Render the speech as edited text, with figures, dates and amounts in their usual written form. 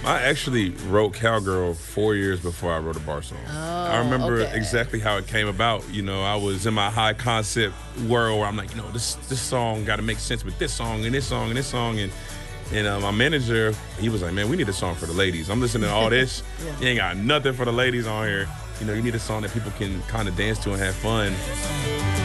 I actually wrote Cowgirl 4 years before I wrote a bar song. I remember exactly how it came about. You know, I was in my high concept world where I'm like, you know, this song got to make sense with this song and this song and this song. And my manager, he was like, man, we need a song for the ladies. I'm listening to all this. Yeah. You ain't got nothing for the ladies on here. You know, you need a song that people can kind of dance to and have fun.